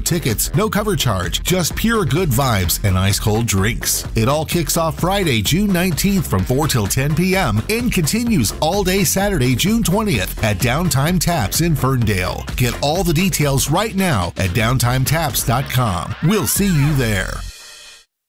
tickets, no cover charge, just pure good vibes and ice cold drinks. It all kicks off Friday, June 19th from 4 till 10 p.m. and continues all day Saturday, June 20th at Downtime Taps in Ferndale. Get all the details right now at downtimetaps.com. We'll see you there.